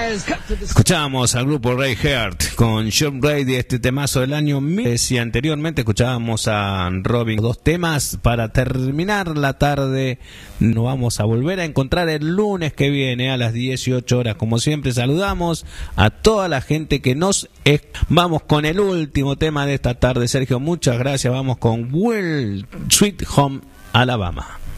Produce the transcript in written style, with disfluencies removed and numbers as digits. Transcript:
Escuchábamos al grupo Ray Heart con John Brady, este temazo del año 1000. Y anteriormente escuchábamos a Robin. Dos temas para terminar la tarde. Nos vamos a volver a encontrar el lunes que viene a las 18 horas. Como siempre, saludamos a toda la gente que nos... Vamos con el último tema de esta tarde, Sergio. Muchas gracias. Vamos con Will Sweet Home Alabama.